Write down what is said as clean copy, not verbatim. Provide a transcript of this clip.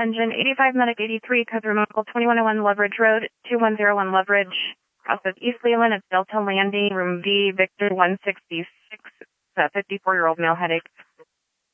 Engine 85 Medic 83, code removal 2101 Leverage Road, 2101 Leverage, process East Leland. It's Delta Landing, room V, Victor 166, 54-year-old male headache.